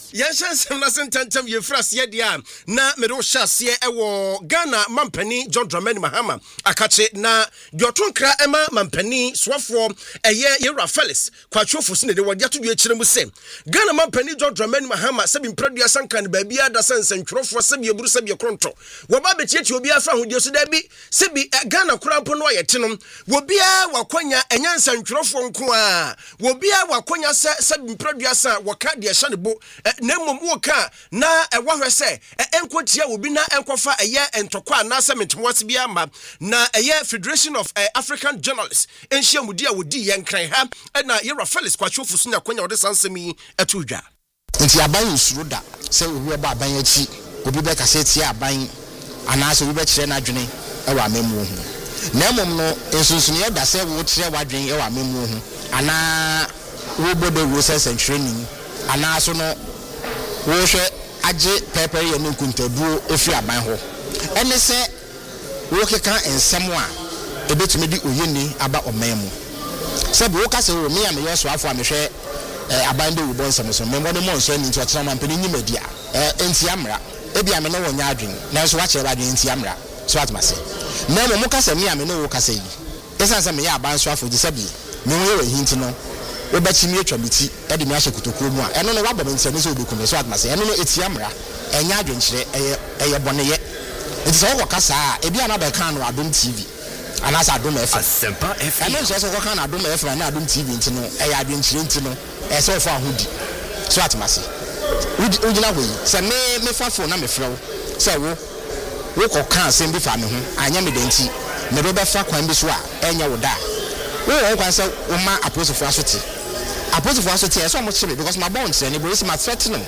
Yansem na sententem ye frase dia na me do hyase ewo Ghana mampani John Dramani Mahama akache na diotonkra ema mampani swafo eye Yera Felix kwatwofo sine de wode atodwe kire mu se Ghana mampani John Dramani Mahama sebi mpradua sankan baabia da sensentwerofo sebi eburu sebi kronto wo ba betieti obi afa hodie so da bi sebi Ghana kurampo no yetenom wo bia wakwanya enyansantwerofo nko a wo bia wakwanya sebi mpradua san waka de hye ne bo na mom woka na wahwe se enkotia obi na enkofa eye entokwa na sementumwase bia ma na eye Federation of African Journalists enhia mudi a wodi yenkran ha na Yera Felix kwatwofo so na kwanya wode sansemi atudwa nti aban usuro da se obi ba aban achi obi be kase tie aban anaase obi be kire na adwene ewa amemu hu na mom no ensunsune da se wo kire wadwen ewa amemu hu ana wo bodo wo sentraining ana so no wo hwe age pepper ye no kuntabuo efi aban ho ene se wo keka ensem a ebetumi di oyeni aba omemu se bo ka se wo me ya me yeso afo amehwe aban de wo bonsam so me ngone mo nso ani nti otena mampani nyimadia enti amra ebi ame no wonya adwen na so wa kire ba adwen enti amra so atmase na mo ka se me ya me no wo ka se yi esan se me ya aban so afo di se bi me wo ye hinti no obachimi atwamiti e de me ahye kutokuro mu a eno no wabɔ ntse ne so obekum so atmase eno no etiamra enya adwenkyere eye bɔneye nti so wo kasa a ebi ana ba kan no Adom TV anasa Adom FM eno so so kan Adom FM na Adom TV nti no eye adwenkyere nti no so fa ahodi so atmase ugina hoyi se me fa phone na me frɛw se wo ko kan asem bi fa me ho anya me denti me do be fa kwan bi so a enya wo da wo kwan se wo ma aposofo asoti so mo chire because my bonds and we see my threatening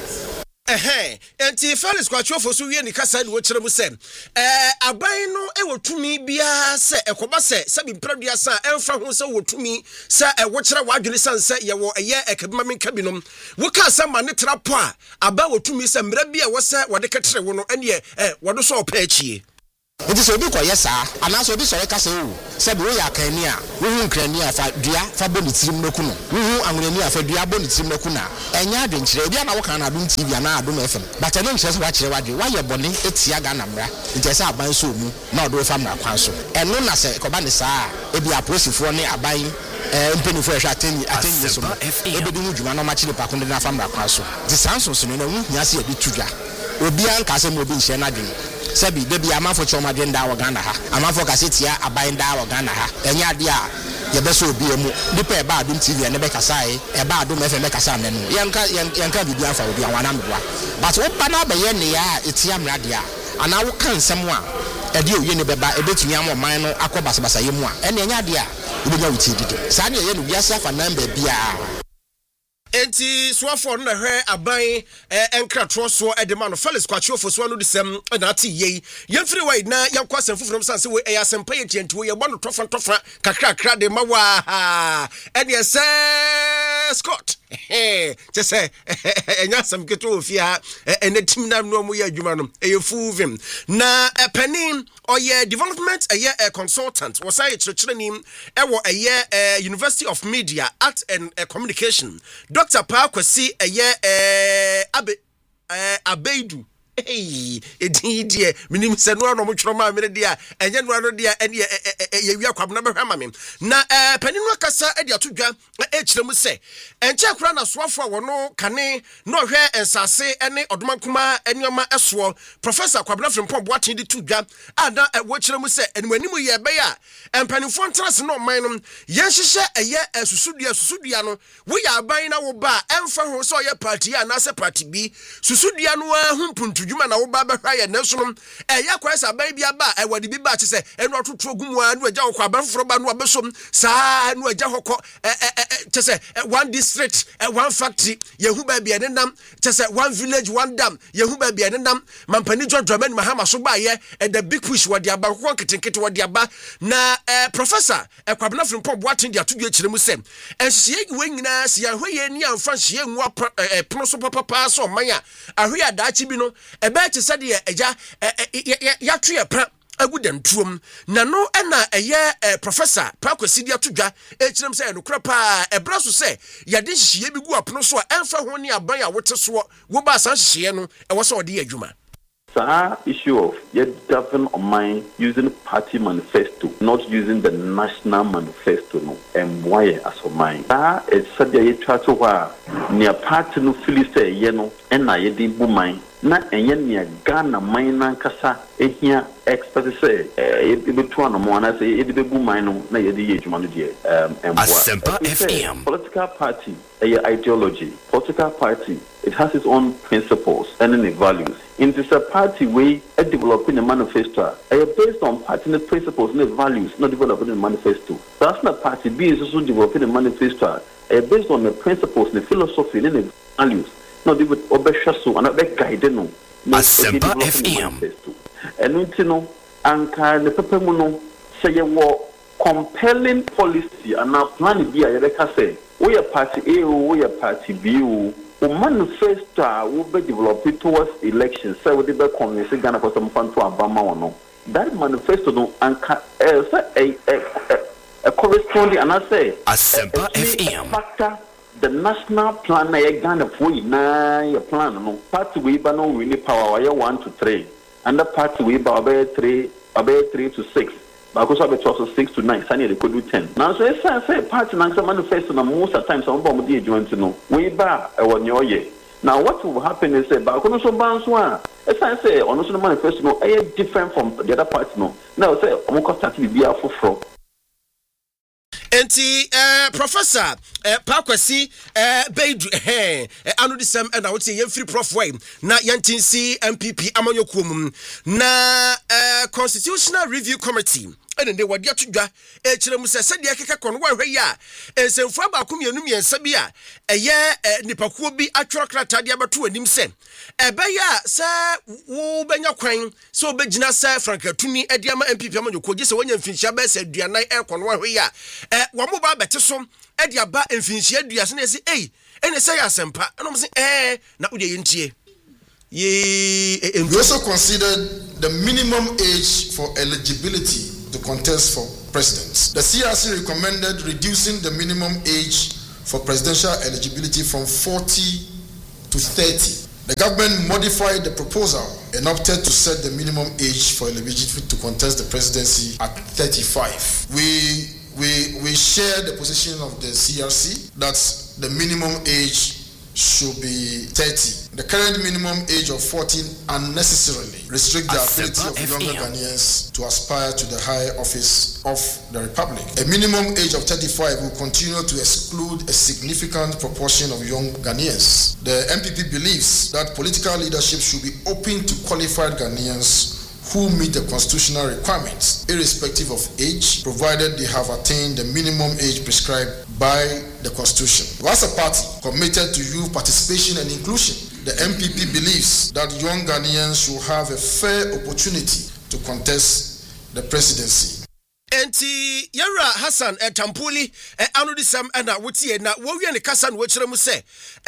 enti Felix kwatwofo so wie ni kasa ni wo kire mu se aban no e wotumi bia se ekoba se sabi mpradua sa emfa ho se wotumi se wo kire wadwene sanse ye wo eye ekabima menka binom wo ka sa ma ne trapo a aba wotumi se mra bia wo se wode ketere wo no ene wodo so opa achie it is obi kwa yesa ana so obi so ka se wo se bi wo ya kan ni a wo hu nkrani a fa dua fa boni tirim no ku no wo hu anwani a fa dua boni tirim no ku na enya adwenkyere bia na wo kan na Adom TV ana Adom FM but eno nkyere so wa kire wadwe wa ye boni etia ga na mra nti se aban so mu na odo fa mra kwan so eno na se koba ne saa ebi aposifo ne aban mpenifo ehwa ateni yeso ebedi hu dwuma no ma kire pa konde na fa mra kwan so di sanso so no na hu hia se ebi tudwa obi an ka se mo bi nhye na dwen sebi debi amafo choma denda wa Ghana ha amafo kasetia abainda wa Ghana ha enya ade a ye beso obi emu dipa e ba Adom TV ne be kasae e ba Adom FM be kasa ne no yanka bibi afa obi awana mboa but wo pa na ba ye ne ya etia mrade a ana wo kan nsem a e de oye ne beba e betumi amoman no akobasabasa ye mu a ene enya ade a obenya wuti dide sa ne ye no wiase afa namba bia enti swafo no na hwe aban enkratro so edema no Felix kwatwofo so no disem na ati yei yemfiri wai na yankwa sanfufuru sanse we eyasempa ye tienti we ye bɔ no tofa kakra de mawa ene se Scott just enya sam keto ofia ene tim na no mu ye adwuma no eyefuvim na penin oye development consultant was I chirechireni ewo University of Media Art and Communication Dr. Pakwasi Abeidu edidie minim se no no motworo ma me dia enye no dia ene ye wi akwam na behwa ma me na panin no kasa e dia todwa kire mu se enche akura na soafo wono kane no hwe ensase ene odomankuma enyoma eso Professor Kwabena Frimpong Boaten di todwa ada wo kire mu se enimanimu ye be ya empanifo ntrase no man no ye hyehye eye susudua no wo ya aban na wo ba emfa ho so ye party ya na se party bi susudua no hu dwuma na wo ba behwa ye nesum ya kwasa aban bia ba wadi bi ba chese enu atotro gumu anu agya hokɔ aban foro ba no abesom saa anu agya hokɔ chese one district one factory yehu ba bia nenam chese one village one dam yehu ba bia nenam mampani John Dramani Mahama so ba ye the big push wadi aba hokɔ nketenkete wadi aba na Professor Kwabena Frimpong Boaten dia to kire mu sem enhye we nyina se ya hwe ye ni amfa hye nwa pono so papa so manya ahwe adaachi bi no ebe che sade eja ya tue pra agudantrum na no na eye professor Pakwasi dia todwa ekirem say no krapa ebra so say yade hihie bi gu apono so a emfa ho ne aban a wote so wo ba san hihie no e wo so ode adwuma. Issue of yet govern on mine using party manifesto, not using the national manifesto, no, and why as for mine. It's said that you try to wear near party no Philiste, yeno, and I did boomine. Not and yet near Ghana, mine and Cassa, and here experts say, it be 2 on one, I say, it be boomine, no, the age manager, and FM. Political party, ideology, political party, it has its own principles and its values. It is a party way at developing a manifesto. Based on party principles and values, not developing a manifesto. That's not party B is also developing a manifesto. Based on the principles, the philosophy, and the values. Not even obeshasu and a guidance. Asempa FM. And you know, anka the pepemuno say what compelling policy and now plan B. I say we are party A, we are party B. O manifesto will be developed towards elections. So we be convince Ghana for some fun to Obama or no. That manifesto no anka a corresponding and I say Asempa FM. Factor the national plan na Ghana for na plan no party we ba no really power 1 to 3 and the party we ba about 3 to 6. Because I bet also 6 to 9, Sunday they could do 10. Now, so it's a party and some manifesto, and most of the time, some of them join to know. We bar on your year. Now, what will happen is that, but also bounce one. As I say, on also the manifesto, no, different from the other party, no. Now, say, I'm going to be a for. Enti Professor Pakwasi Beidu anu disem na wote ye free prof way na yantinsi MPP amanyokuom na Constitutional Review Committee ene de wade atodwa ekirem se sede akeka kono wa hwe ya ensemfu abaako mienu miensa bi a eye nipakuo bi atworo krata de abato anim se ebeya se wo benya kwan se obegina se Frankatuni ade ama MPP amanyokuo gise wonya mfinhia ba se aduanan kono wa hwe ya wo mo ba bete so ade aba mfinhia aduase na se ene se ya sempa eno se na wo de yentie. We also considered the minimum age for eligibility to contest for president. The CRC recommended reducing the minimum age for presidential eligibility from 40 to 30. The government modified the proposal and opted to set the minimum age for eligibility to contest the presidency at 35. We share the position of the CRC that the minimum age should be 30. The current minimum age of 14 unnecessarily restricts the ability of younger Ghanaians to aspire to the high office of the Republic. A minimum age of 35 will continue to exclude a significant proportion of young Ghanaians. The MPP believes that political leadership should be open to qualified Ghanaians who meet the constitutional requirements, irrespective of age, provided they have attained the minimum age prescribed by the Constitution. As a party committed to youth participation and inclusion, the MPP believes that young Ghanaians should have a fair opportunity to contest the presidency. Enti Yara Hassan Tampuli anu disam na wotie na wo wie ne kasa no kire mu se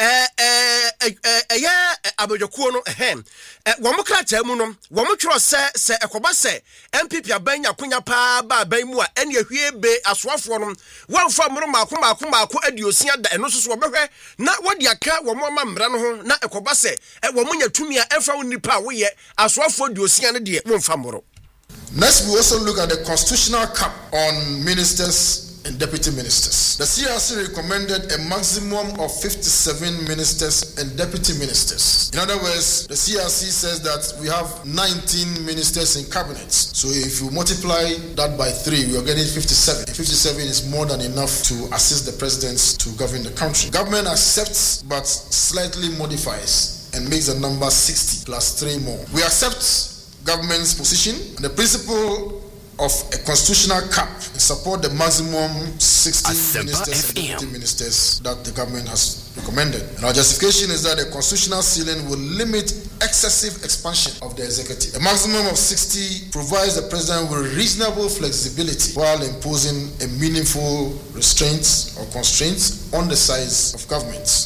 abodwokuo no wo mo krata mu no wo mo tworo se ekoba se MPP abanya konya pa ba ban mu a ene ahwie be asoafo no wonfa mro maako adiosia da eno so obehwe na wodi aka wo mo ma mra no ho na ekoba se wo mo nya tumi a emfa wonipa wo ye asoafo adiosia no de wonfa mro. Next, we also look at the constitutional cap on ministers and deputy ministers. The CRC recommended a maximum of 57 ministers and deputy ministers. In other words, the CRC says that we have 19 ministers in cabinets. So if you multiply that by 3, we are getting 57. 57 is more than enough to assist the presidents to govern the country. Government accepts but slightly modifies and makes the number 60 plus 3 more. We accept government's position and the principle of a constitutional cap and support the maximum 60 ministers and deputy ministers that the government has recommended. And our justification is that the constitutional ceiling will limit excessive expansion of the executive. A maximum of 60 provides the president with reasonable flexibility while imposing a meaningful restraints or constraints on the size of governments.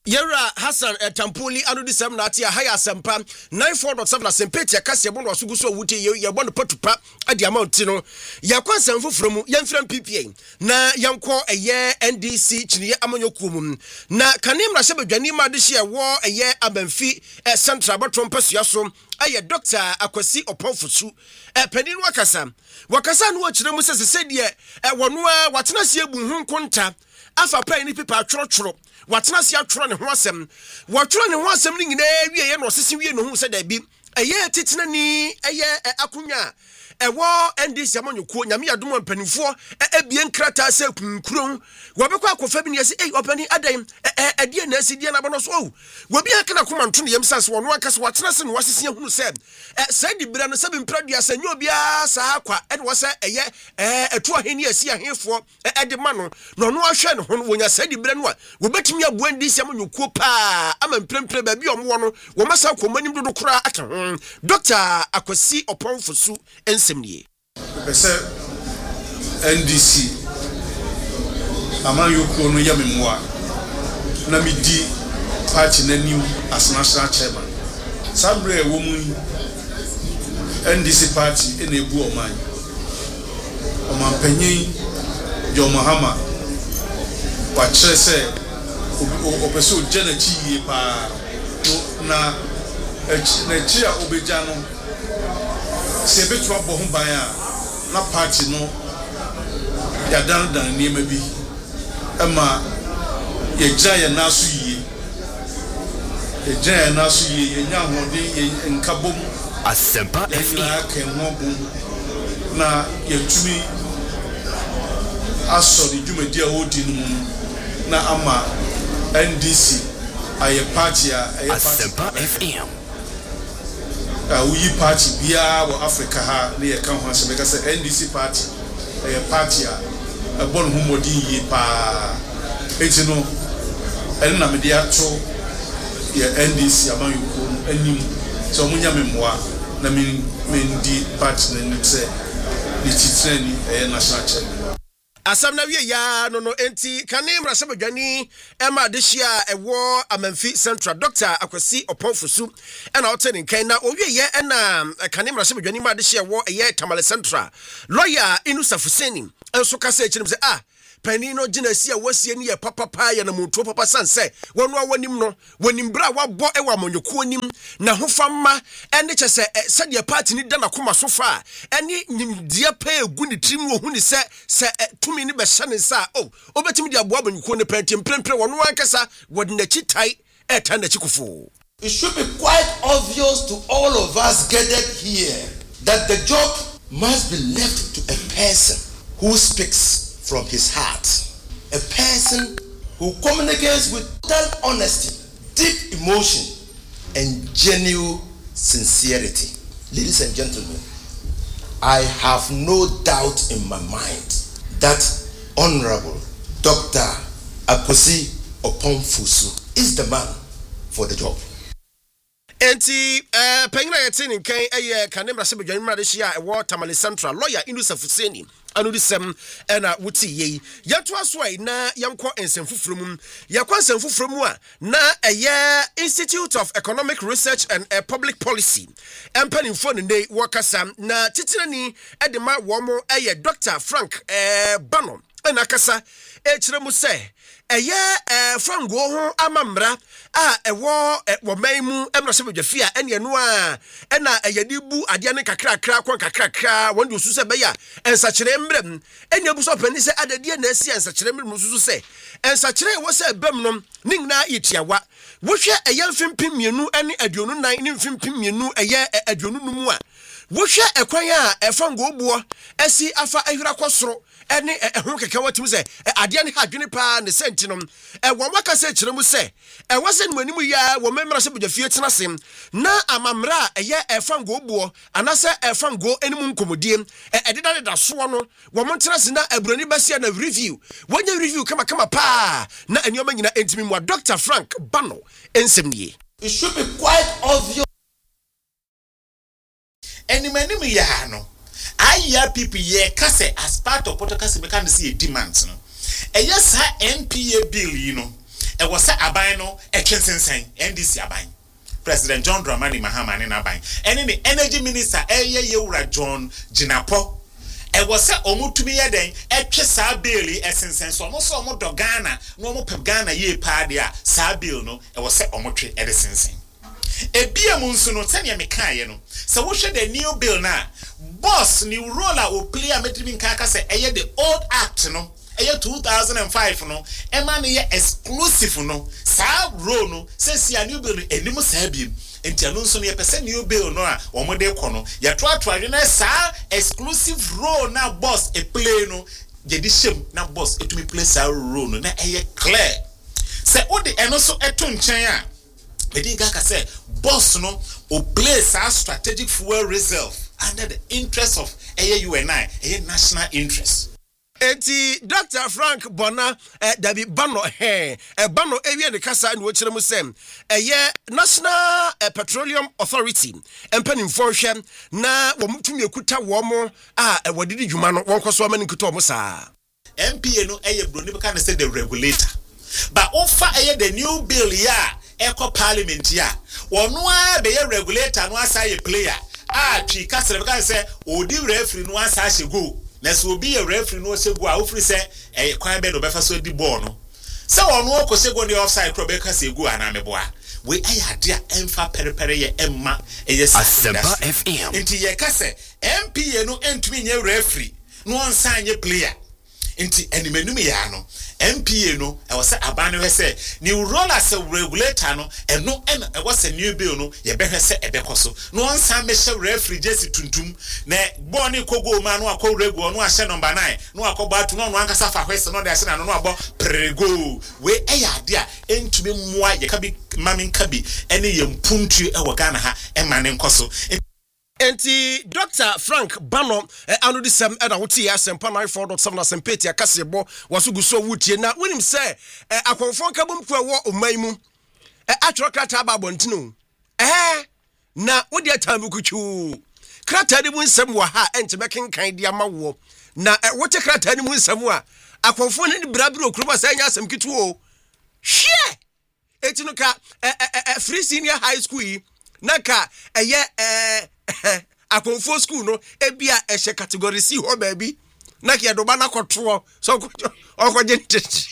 Yera Hassan Tampoli anu di sem na atia haya sempa 94.7 Sempetia kase bono asuguso wuti ye bono patupa adi amount no yakwa semfo from yemfram PPA na yanko eye NDC chiniye amanyoku mum na kanim na sebadwani ma de hye wo eye abanfi central bottom pasua so aye Dr. Akwasi Oponfusu pedin wakasa no akire mu sese de wono a watena se ebu hu nkonta afa pai ni pipa tworo watena se atworo ne ho asem watworo ne ho asem ni nyina wie ye no sese wie no hu se da bi eye titena ni eye akunwa ewo NDC amanyokuo nyame adom mpanimfo ebie nkrata se kunkuron wobekwa akofa bi ne yesi opani adan edie na asi die na bono so wobi akana koma nto ne yemsase wono akase watena se no wasese hunu se di bra no se bi mpradua se nyo bia sa akwa wose eye etu aheni asi ahefo ede ma no no ahwe ne ho wonya sa di bra no a wobetimi abu NDC amanyokuo pa ama mprempre ba bi omwo no wo masa komanim dodo kura aka ho Dr. Akwasi Oponfusu Pese NDC amanyokuo no yamemwa na midi party nanim as national chairman sabre wo mu NDC party enebu oman panyin John Mahama wa chese obeso jenachi ye pa na chia obejano se betu abo ho ban a na party no ya dan niema bi ama ye gya naso yie ye nya hode ye nkabom Asempa FM na ye tumi asori dwumadi a odi no na ama NDC aye party Asempa FM we party bia wo Africa ha na ye kan ho asem ka say NDC party party a bon humodi ye pa etino en na me dia to ye NDC amanyokuo anim so munya memmoa na me ndi party na nim say ni titrani national chairman asam na wie ya no enti kanem rasabadwani ema de hia ewo amanfi central Dr. Akwasi Oponfusu ena oteni kan na owie ye ena kanem rasabadwani ma de hia wo eye Tamale Central lawyer Inusa Fuseni enso kasa echinim se panino jinasi a wasie ni ye papa ya na mutuo papa sanse wono awanim no wonim bra wabɔ ewa amonyokuo nim na hofamma ene kyese sade party ni da na koma sofa ene nimdia pa egu ni trim wo hu ni se tumi ni be hyane sa obetimi di aboa amonyokuo ne panti mprempre wono ankasa wodi na chitai eta na chikufo. It should be quite obvious to all of us gathered here that the job must be left to a person who speaks from his heart, a person who communicates with total honesty, deep emotion, and genuine sincerity. Ladies and gentlemen, I have no doubt in my mind that Honorable Dr. Akwasi Oponfusu is the man for the job. Enti pengina yetini kan eye kanem rasabadwani ma de hia ewo Tamale Central lawyer Inusa Fuseni anu di sem na wuti ye yeto aso ai na yemko ensemfufremu yakwa ensemfufremu a na eye Institute of Economic Research and Public Policy empanimfo ne wakasa na titirani edema wo mo eye Dr. Frank Bano na kasa echiremu se eye frango ho amamra ewo maimu emrasebedwafi a ene no a ena eyadibu ade ne kakrakra kon kakrakra wonde osu se beya ensakire mbrem ene buso pani se adade na asi ensakire mbrem osu se ensakire wo se bem no ningna yetiawa wohwe eyamfempim mienu ene aduonu nan ne mfempim mienu eye aduonu numu a wohwe ekwan a efango obuo asi afa ahira kosoro ene ehun keke watim se ade ne hadwene pa ne sentinom wo waka se kiremu se wase no animu ya wo memra se bodafie tenasem na amamra eye efango obuo anase efango enimu nkomodie ededa da so no wo montenase na aburani basia na review wonya review kama pa na enioma nyina entimi mu Dr. Frank Bano ensemnie. It should be quite obvious. Enimani mi ya no IRPP ye kase as part of podcast mechanism demands no. Yes, NPA bill, e was aban no e twensensen NDC aban President John Dramani Mahama ne aban ene ne energy minister Yewura John Jinapo e was omutumi ye den e twe sa bill esensen so mo so mo do Ghana no mo pep Ghana ye pa de a sa bill no e was omotwe e de sensen e bia mu nso no tania me kan ye no se wo hwe the new bill na boss new roller o play a metimi nka se eye the old act no eye 2005 no e ma ne ye exclusive no sa role no se si a new bill enim sa biem enti anu nso ne pese new bill no a omode kɔ no ye to na sa exclusive role na boss e play no je di shem na boss etumi play sa role no na eye clear se odi eno so eto nkyɛn a edi ga ka se boss no o place our strategic fuel reserve under the interest of UNI, national interest. Eti Dr. Frank Bona Dabi Bano Bano area the kasa and watch them say National Petroleum Authority and penning for shem na wamutumi ekuta womo wadidi jumano wonko so mani kuto mo sa MPA no broni be kan say the regulator but offer the new bill ya Eco Parliament ya wonu a be regulator no asa ye player twi kasere be kan say odi referee no asa hyego na so obi ye referee no hyego a ofri say kwan be no be fa so di ball no say wonu o ko hyego the offside pro be ka hyego ana meboa we ade a emfa perepere ye emma Asempa FM nti ye ka say MPA no entumi nye referee no ansa nye player nti animenum ya no MPA no e was abane we say new role as a regulator no eno e was a new bill no ye behwe se e bekoso no ansa me hye referee jesi tuntum na boni kogo ma no akọ regu no ahye number 9 no akọba tu no ankasa fa hwese no de ahye na no abo prego we ade a entumi moa ye ka bi mamin ka bi ene ye mpuntu e wo Ghana ha e mane nkoso. Enti Dr. Frank Bano anu di sem na wuti ya sempa 94.7 sempeti akasebo wasuguso wutie na winim se akonfon kabom kwa wo omanmu atro krata ba bontinu na wodi atambu kuchu krata ni mu nsem wa ha enti mekenkan dia mawo na wote krata ni mu nsem a akonfon ni brabiro okuruba sa nya asem kitu o hwe etinu ka free senior high school naka akonfo school no ebia ehye category C ho baby na ke doba na kotro so okoje ntete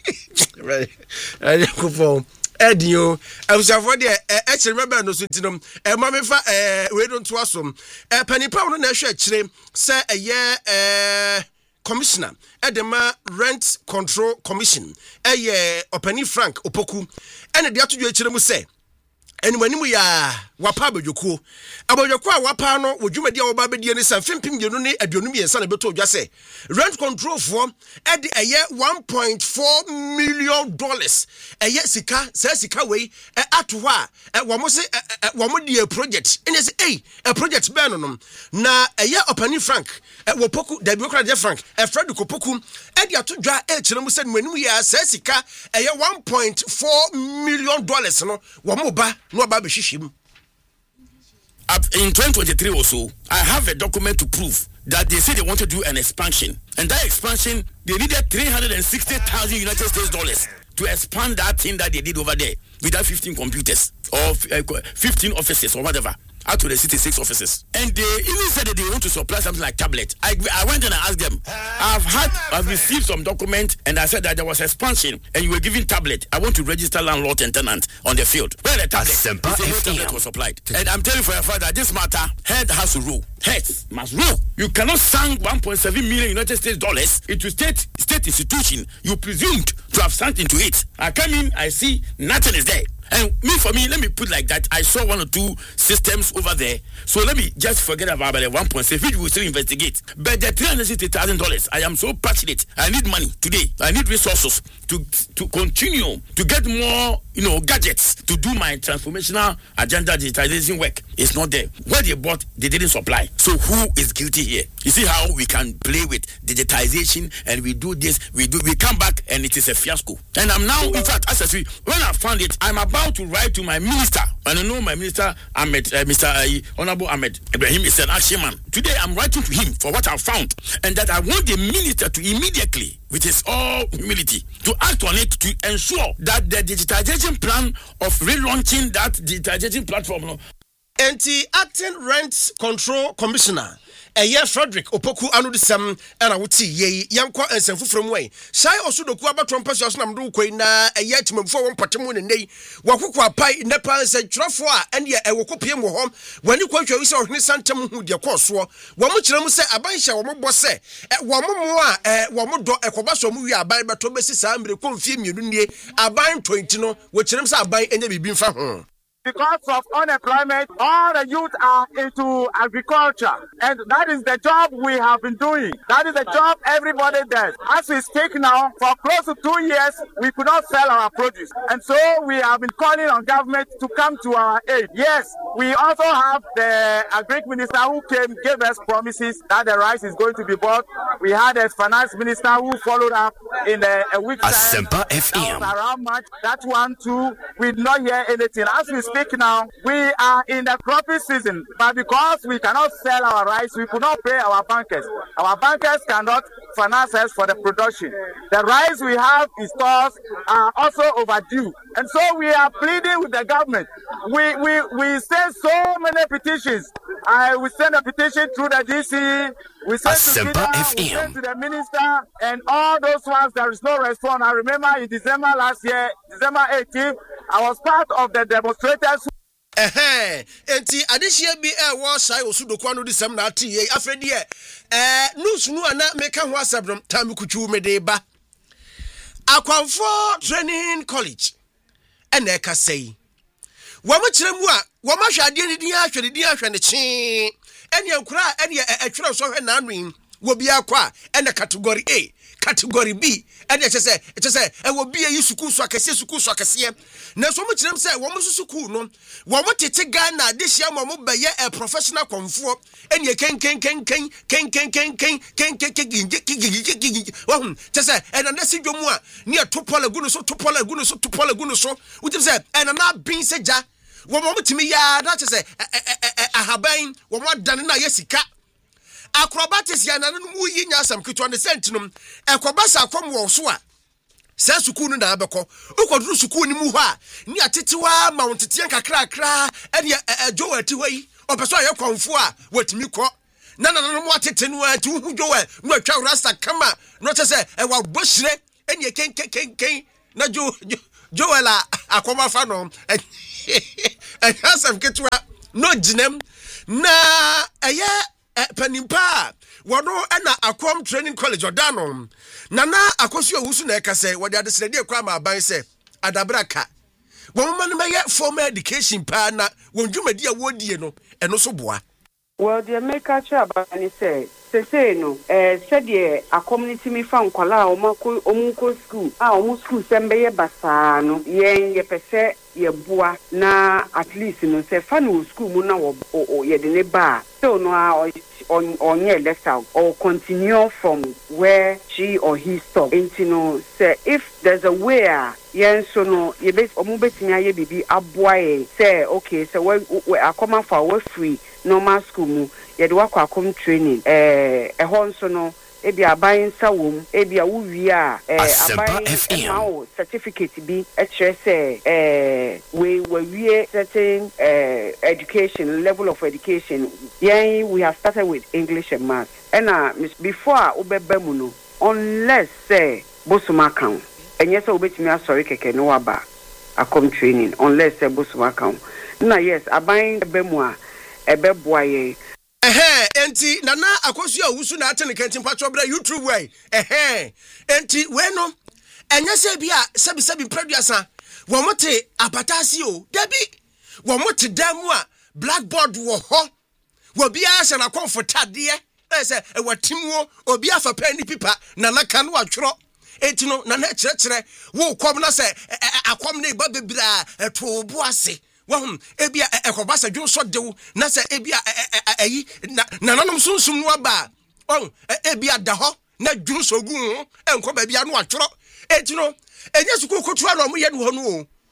right kofo edio abusafo de ekire mebe no so tinom ma me fa we don't to asom panipa no na ehwe ekire se commissioner edema rent control commission opani Frank Opoku ene de atodwo ekire mu se enimanimu ya wapa abodwokuo a wapa no wodwumadi a woba bedie ne sanfempim yenu ne aduonum yensa na beto odwa se rent control for ede $1.4 million sika sika we ato ho a womo se womo die project ene se a project be no na opani Frank Wopoku Dabiokra Frank Fred Kopoku ede atodwa ekiremu se enimanimu ya sika $1.4 million no womo ba no ba be hihim. In 2023 or so, I have a document to prove that they say they want to do an expansion. And that expansion, they needed $360,000 United States dollars to expand that thing that they did over there with that 15 computers or 15 offices or whatever. Out to the city 6 offices. And they even said that they want to supply something like tablet. I went and I asked them, I've received some document and I said that there was expansion and you were giving tablet. I want to register landlord and tenant on the field. Where the tablet? Tablet was supplied. And I'm telling you for a fact that this matter, head has to rule. Heads must rule. You cannot sink 1.7 million United States dollars into state institution. You presumed to have sunk into it. I come in, I see nothing is there. And for me, let me put like that. I saw 1 or 2 systems over there. So let me just forget about the 1.7, which we will still investigate. But the $360,000, I am so passionate. I need money today. I need resources to continue to get more, gadgets to do my transformational agenda digitization work. It's not there. What they bought, they didn't supply. So who is guilty here? You see how we can play with digitization and we do this, we come back and it is a fiasco. And I'm now, in fact, when I found it, I'm about to write to my minister And I know my minister, Ahmed, Honorable Ahmed Ibrahim is an action man. Today, I'm writing to him for what I found, and that I want the minister to immediately, with his all humility, to act on it to ensure that the digitization plan of relaunching that digitization platform. Acting Rent Control Commissioner Frederick Opoku Anudisam and Awuti ye Yanko and Sanfu from way. Shai Osudoku Abatrompas Yasnam Duque na Yatim for one Patamun and Nay, Wakukwa Pai Nepal said Trafua and ye Ewokopium home when you quote your Santam who your course war. One much say Abansha or Mobose at one more do Ecobaso Muya by Batobesi Sam, the confirm you Abain Twentino, which names are by and they be found. Because of unemployment, all the youth are into agriculture. And that is the job we have been doing. That is the job everybody does. As we speak now, for close to 2 years, we could not sell our produce. And so we have been calling on government to come to our aid. Yes, we also have the Agric minister who gave us promises that the rice is going to be bought. We had a finance minister who followed up in a week's time. Asempa FM. That was around March. That one too, we did not hear anything. As we speak now, we are in the cropping season, but because we cannot sell our rice, we could not pay our bankers. Our bankers cannot finance us for the production. The rice we have in stores are also overdue, and so we are pleading with the government. We send so many petitions. We send a petition through the DC. We sent to Twitter, we sent to the minister, and all those ones, there is no response. I remember in December last year, December 18th, I was part of the demonstrators. Enti adehia bi wa sai Osudoku Anudisam na ati ye afedi news nu ana meka ho asabrom tamikuchu medeba Akwanfo Training College ene ka sei wo mo kiremu a wo ma hwade ni din ahwede ne chi ene ankura ene atwere so hwe na anwin wo bi akwa ene category A category B and it say it will be a school so akese na so mo kirem say wo mo school no wo mo tete Ghana this year mo be a professional konfo and ye ken wo say and na se dwomu a ne topola gu no so wo say and na bin se ja wo mo timi ya na say ahaban wo mo dan na yesika acrobatics ya na no mu yi nyasam kitwa ne sentinum ekobasa akom wo so a sa sukuu na abekọ ukoduru sukuu ni mu ho a ni atetewa mountetian kakrakra ene adwo ati hɔ yi opeso aye konfo a watimi kɔ na no mu atete no ati hu dwo no atwa rasta kama no tese wa bohire ene ken na joela akoma fa no nyasam kitwa no ginem na eye panimpa wono na Akom Training College odano nana akosu owusu na ekase wode adesrede ekwa ma aban se adabraka won man meye formal education pa na won dwumadi a wodie no eno so boa. Well, the America Chabani say no, said ye a community me found Kola Omuko school, school Sembeye Basano, ye pese ye boa na at least no say fanu school muna or ye de bar. So no on ye left out or continue from where she or he stopped. And you know, say if there's a way yen so no ye base omubetinya ye bibi aboye say okay so we are coming for we free normal school mu ye de wakwa Akom training ho nso no ebi aban sawom ebi a wuwi a aban mawo certificate bi kire say we wie certain education level of education yen we have started with English and math and before obeba mu no unless say bosoma kan enye say obetimi asori keke no waba Akom training unless say bosoma kan na yes aban bemu a ebeboaye enti nana akosu awusu na atene kantin patro bra YouTube way enti we no enye se bia sebi producer wo mote apatasi o dabi wo mote damu a blackboard wo ho wo bia se na comfortade se e watimwo obi afa pen ni pipa na naka no atworo enti no na kire wo kwom na se akwom na iba bebira to bo ase wahum ebia ekobasa dwo so dewo na se ebia ayi na nanom sunsum no aba ebia da ho na dwo so gu enko ba bia no atworo enti no enye suku kotua no mo ye no ho no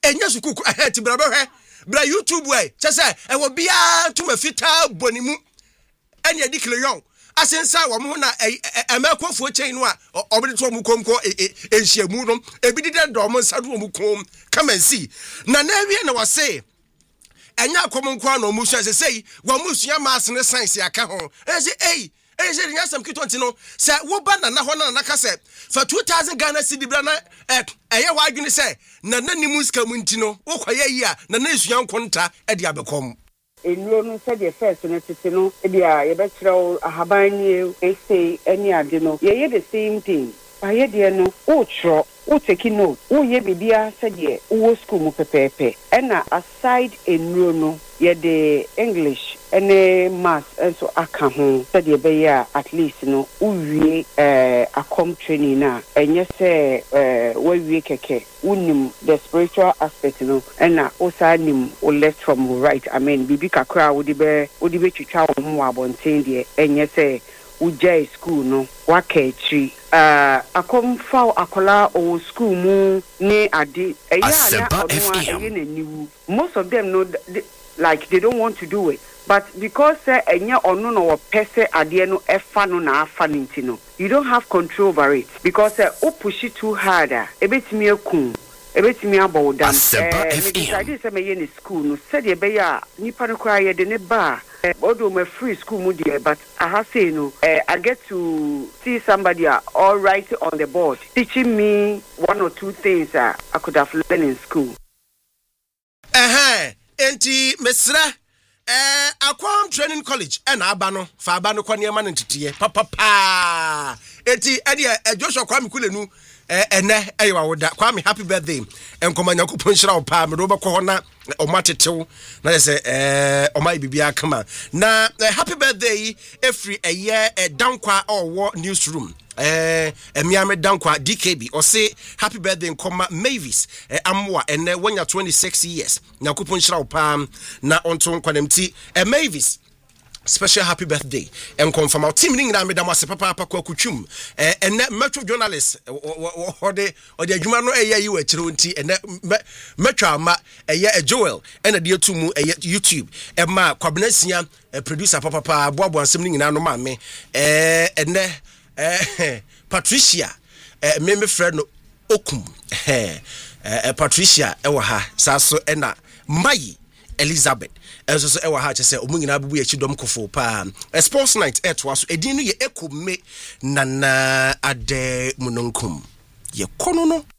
enya sukuku aheti bra behwe bra YouTube way chese e wo bia tuma fita bonimu enya dikle yon asensa wo mo na emekofuo chen no a obede to mo komko ehyiamu no ebidi de do mo nsadu mo kom come and see na wie na wase enya akomonko na omusu asesei wo musua mass ne science aka ho ese ese nya sam kitonti no se wo ba na ho na kase fa 2000 Ghana cedi bra na eye wa adwene se na nanimu ska mu ntino wo kwaye yi a na esua nkonta e de abekom enuro no said the first no tete no e bia ye be kire ahaban ni say any ade no ye the same thing aye de no o tro o take note o ye bibia said ye o school mu pepepe na aside enuro no ye the English and maths and so aka ho said ye be ya at least no uwie akom training na enye say we wie keke unim the spiritual aspect no and na osa nim o left from right I mean bibi kakra wo di be twitwa wo mo abonten de enye say ujai school no wakachi akom fa akola o school mu ne ade most of them know like they don't want to do it but because enya ono no pese ade no efa no na afa nintino you don't have control over it because o push it too hard ebetimi akun ebetimi abawdam decided say me in school no said ye be ya nipa no kra ye de ne ba although my free school mu there but I have say no I get to see somebody all right on the board teaching me one or two things I could have learned in school enti mesra Aquam Training College aba no fa aba no kwani ema ntitiye papa enti ade Joshua Kwame Kulenu ene ayewa woda Kwame happy birthday enkomanya ko ponhira opa me do be ko na o matetew na say o bibia kama na happy birthday every year dankwa owo newsroom emiame dankwa DKB or say happy birthday nkoma Mavis amwa ene wanya 26 years nyakopon hira opa na onto nkwanemti Mavis special happy birthday and confirm our team ning na medam ase papa kwa kutwum ene metro journalist ode adwuma no eya we kire nti ene metro ma eya Joel ene de atumu eya YouTube ma kwabenasia producer papa boabo ansem ning na no ma me ene Patricia me friend no okum Patricia ewa ha saso ena Mai Elizabeth so ewa ha che se omunyina abubu ya chidom kofo pa sports night etwa so edin no ye ekome nana ade munonkum ye kono no